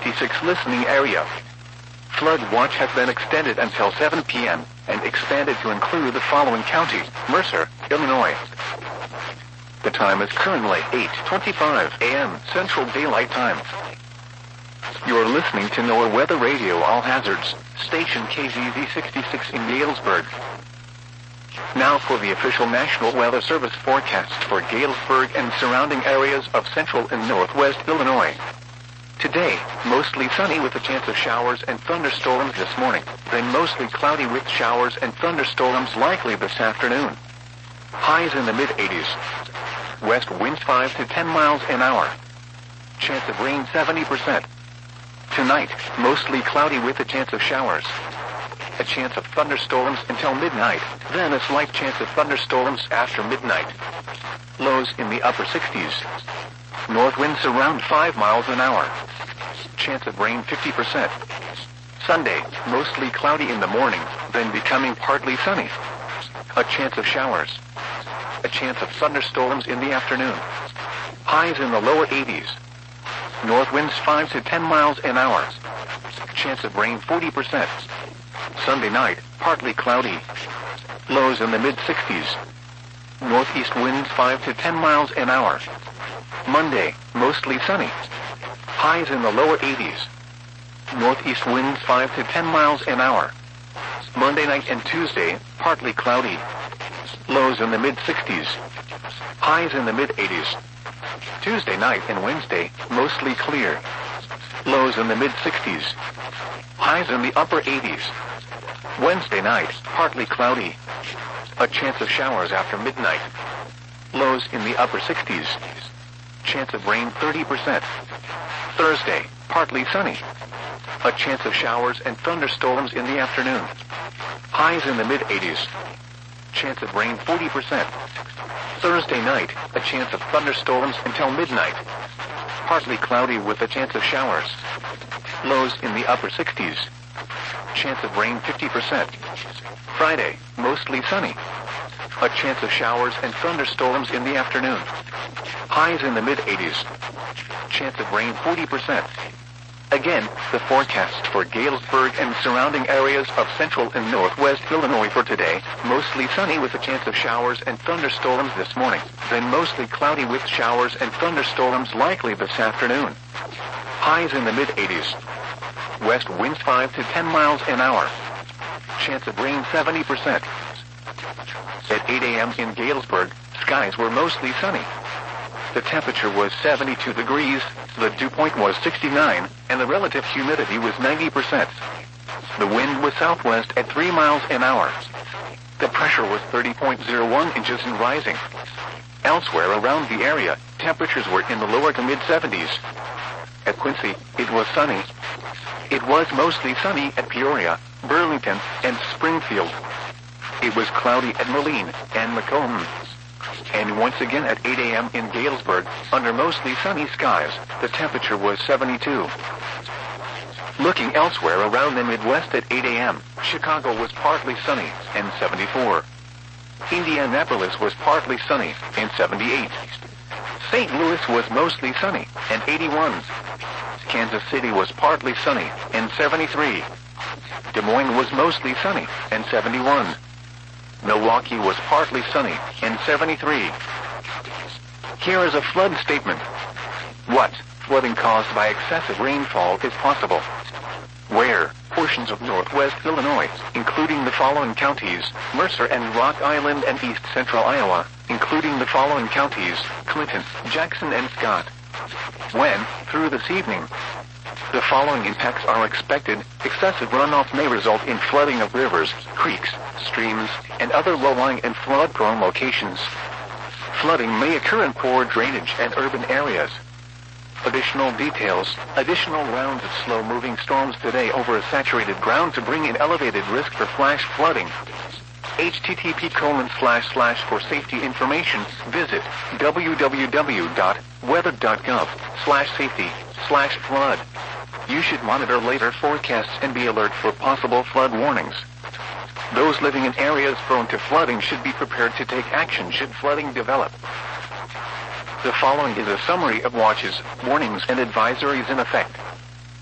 66 listening area. Flood watch has been extended until 7 p.m. and expanded to include the following counties: Mercer, Illinois. The time is currently 8:25 a.m. Central Daylight Time. You're listening to NOAA Weather Radio All Hazards, station KZZ 66 in Galesburg. Now for the official National Weather Service forecast for Galesburg and surrounding areas of central and northwest Illinois. Today, mostly sunny with a chance of showers and thunderstorms this morning, then mostly cloudy with showers and thunderstorms likely this afternoon. Highs in the mid-80s. West winds 5 to 10 miles an hour. Chance of rain 70%. Tonight, mostly cloudy with a chance of showers. A chance of thunderstorms until midnight, then a slight chance of thunderstorms after midnight. Lows in the upper 60s. North winds around 5 miles an hour. Chance of rain 50%. Sunday, mostly cloudy in the morning, then becoming partly sunny. A chance of showers. A chance of thunderstorms in the afternoon. Highs in the lower 80s. North winds 5 to 10 miles an hour. Chance of rain 40%. Sunday night, partly cloudy. Lows in the mid-60s. Northeast winds 5 to 10 miles an hour. Monday, mostly sunny. Highs in the lower 80s. Northeast winds 5 to 10 miles an hour. Monday night and Tuesday, partly cloudy. Lows in the mid-60s. Highs in the mid-80s. Tuesday night and Wednesday, mostly clear. Lows in the mid-60s. Highs in the upper 80s. Wednesday night, partly cloudy. A chance of showers after midnight. Lows in the upper 60s. Chance of rain 30%. Thursday, partly sunny. A chance of showers and thunderstorms in the afternoon. Highs in the mid-80s. Chance of rain 40%. Thursday night, a chance of thunderstorms until midnight. Partly cloudy with a chance of showers. Lows in the upper 60s. Chance of rain 50%. Friday, mostly sunny. A chance of showers and thunderstorms in the afternoon. Highs in the mid-80s. Chance of rain 40%. Again, the forecast for Galesburg and surrounding areas of central and northwest Illinois for today: mostly sunny with a chance of showers and thunderstorms this morning, then mostly cloudy with showers and thunderstorms likely this afternoon. Highs in the mid-80s. West winds 5 to 10 miles an hour. Chance of rain 70%. At 8 a.m. in Galesburg, skies were mostly sunny. The temperature was 72 degrees, the dew point was 69, and the relative humidity was 90%. The wind was southwest at 3 miles an hour. The pressure was 30.01 inches and rising. Elsewhere around the area, temperatures were in the lower to mid-70s. At Quincy, it was sunny. It was mostly sunny at Peoria, Burlington, and Springfield. It was cloudy at Moline and Macomb. And once again at 8 a.m. in Galesburg, under mostly sunny skies, the temperature was 72. Looking elsewhere around the Midwest at 8 a.m., Chicago was partly sunny and 74. Indianapolis was partly sunny and 78. St. Louis was mostly sunny and 81. Kansas City was partly sunny and 73. Des Moines was mostly sunny and 71. Milwaukee was partly sunny and 73. Here is a flood statement. What flooding caused by excessive rainfall is possible? Where portions of northwest Illinois, including the following counties: Mercer and Rock Island and east central Iowa, including the following counties: Clinton, Jackson, and Scott. When, through this evening, the following impacts are expected: excessive runoff may result in flooding of rivers, creeks, streams, and other low-lying and flood-prone locations. Flooding may occur in poor drainage and urban areas. Additional details: additional rounds of slow-moving storms today over a saturated ground to bring in elevated risk for flash flooding. http:// for safety information, visit www.weather.gov/safety/flood. You should monitor later forecasts and be alert for possible flood warnings. Those living in areas prone to flooding should be prepared to take action should flooding develop. The following is a summary of watches, warnings, and advisories in effect.